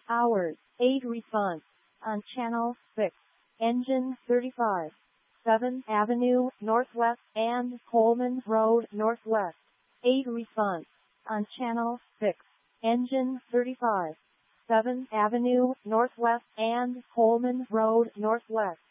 Hours, 8 response. On channel 6. Engine 35. 7th Avenue Northwest and Coleman Road Northwest. 8 response. On channel 6. Engine 35. 7th Avenue Northwest and Coleman Road Northwest.